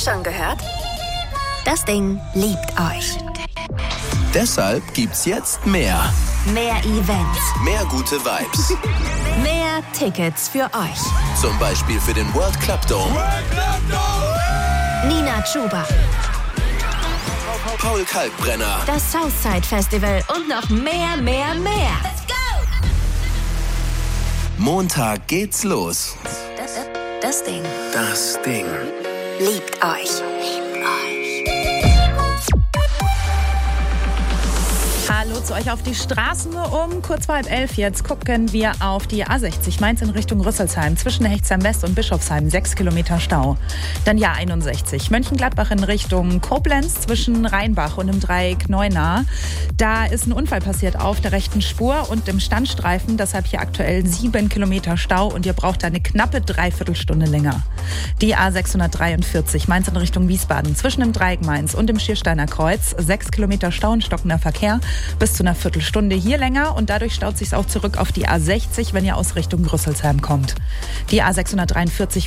Schon gehört? Das Ding liebt euch. Deshalb gibt's jetzt mehr. Mehr Events. Mehr gute Vibes. Mehr Tickets für euch. Zum Beispiel für den World Club Dome. Nina Chuba. Paul Kalkbrenner. Das Southside Festival und noch mehr. Let's go! Montag geht's los. Das Ding liebt euch. Hallo zu euch auf die Straßen um kurz vor 10:30. Jetzt gucken wir auf die A60 Mainz in Richtung Rüsselsheim. Zwischen Hechtsheim West und Bischofsheim 6 Kilometer Stau. Dann die A61 Mönchengladbach in Richtung Koblenz zwischen Rheinbach und im Dreieck Neunahr. Da ist ein Unfall passiert auf der rechten Spur und im Standstreifen. Deshalb hier aktuell 7 Kilometer Stau und ihr braucht da eine knappe Dreiviertelstunde länger. Die A643 Mainz in Richtung Wiesbaden. Zwischen dem Dreieck Mainz und dem Schiersteiner Kreuz 6 Kilometer Stau und stockender Verkehr. Bis zu einer Viertelstunde hier länger und dadurch staut sich auch zurück auf die A60, wenn ihr aus Richtung Rüsselsheim kommt. Die A643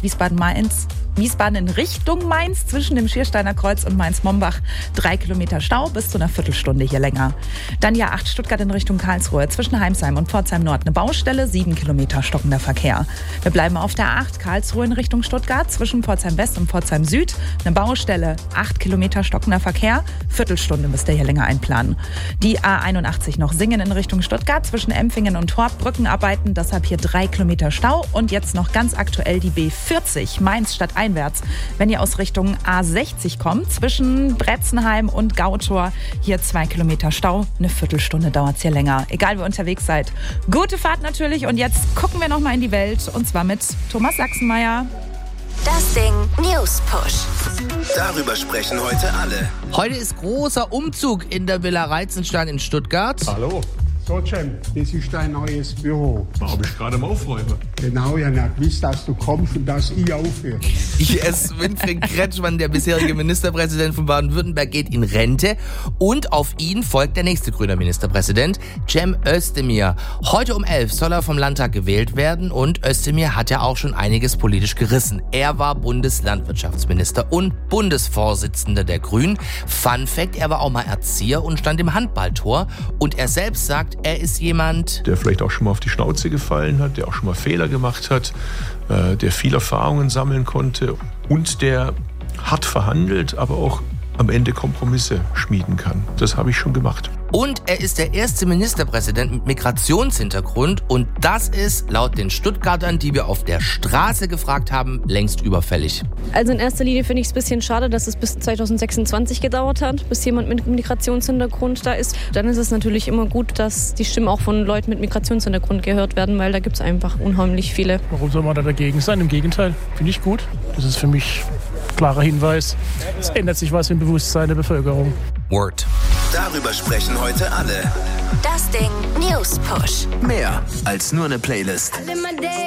Wiesbaden in Richtung Mainz zwischen dem Schiersteiner Kreuz und Mainz-Mombach 3 Kilometer Stau, bis zu einer Viertelstunde hier länger. Dann die A8 Stuttgart in Richtung Karlsruhe zwischen Heimsheim und Pforzheim Nord eine Baustelle, 7 Kilometer stockender Verkehr. Wir bleiben auf der A8 Karlsruhe in Richtung Stuttgart zwischen Pforzheim West und Pforzheim Süd eine Baustelle, 8 Kilometer stockender Verkehr, Viertelstunde müsst ihr hier länger einplanen. Die A81 noch Singen in Richtung Stuttgart zwischen Empfingen und Torp, Brückenarbeiten, deshalb hier 3 Kilometer Stau und jetzt noch ganz aktuell die B40 Mainz stadteinwärts. Wenn ihr aus Richtung A60 kommt, zwischen Bretzenheim und Gautor, hier 2 Kilometer Stau, eine Viertelstunde dauert es hier länger. Egal, wie ihr unterwegs seid. Gute Fahrt natürlich und jetzt gucken wir nochmal in die Welt und zwar mit Thomas Sachsenmeier. Das Ding News Push. Darüber sprechen heute alle. Heute ist großer Umzug in der Villa Reitzenstein in Stuttgart. Hallo. So, Cem, das ist dein neues Büro. Da habe ich gerade am Aufräumen. Genau, ich habe nicht gewusst, dass du kommst und dass ich aufhöre. Yes, Winfried Kretschmann, der bisherige Ministerpräsident von Baden-Württemberg, geht in Rente. Und auf ihn folgt der nächste grüne Ministerpräsident, Cem Özdemir. Heute um 11 soll er vom Landtag gewählt werden. Und Özdemir hat ja auch schon einiges politisch gerissen. Er war Bundeslandwirtschaftsminister und Bundesvorsitzender der Grünen. Fun Fact, er war auch mal Erzieher und stand im Handballtor. Und er selbst sagt, er ist jemand, Der vielleicht auch schon mal auf die Schnauze gefallen hat, der auch schon mal Fehler gemacht hat, der viel Erfahrungen sammeln konnte und der hart verhandelt, aber auch am Ende Kompromisse schmieden kann. Das habe ich schon gemacht. Und er ist der erste Ministerpräsident mit Migrationshintergrund. Und das ist laut den Stuttgartern, die wir auf der Straße gefragt haben, längst überfällig. Also in erster Linie finde ich es ein bisschen schade, dass es bis 2026 gedauert hat, bis jemand mit Migrationshintergrund da ist. Dann ist es natürlich immer gut, dass die Stimmen auch von Leuten mit Migrationshintergrund gehört werden, weil da gibt es einfach unheimlich viele. Warum soll man da dagegen sein? Im Gegenteil, finde ich gut. Das ist für mich ein klarer Hinweis. Es ändert sich was im Bewusstsein der Bevölkerung. Word. Darüber sprechen heute alle. Das Ding News Push. Mehr als nur eine Playlist.